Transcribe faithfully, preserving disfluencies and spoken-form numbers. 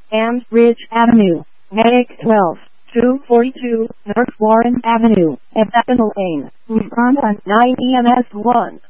and Ridge Avenue, Medic twelve, two forty-two, North Warren Avenue, Epinal Lane, Wisconsin nine E M S one.